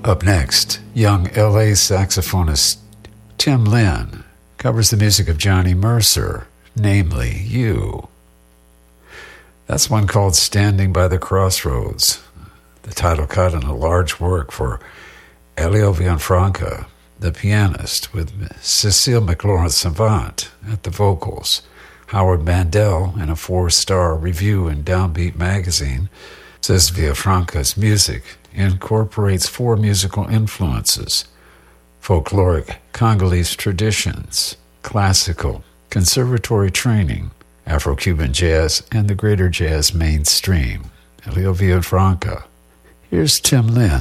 Up next, young LA saxophonist Tim Lynn covers the music of Johnny Mercer, namely You. That's one called Standing by the Crossroads, the title cut in a large work for Elio Villafranca, the pianist, with Cecile McLaurin-Savant at the vocals. Howard Mandel, in a 4-star review in Downbeat magazine, says Villafranca's music incorporates 4 musical influences: folkloric Congolese traditions, classical, conservatory training, Afro-Cuban jazz, and the greater jazz mainstream. Elio Villafranca. Here's Tim Lynn.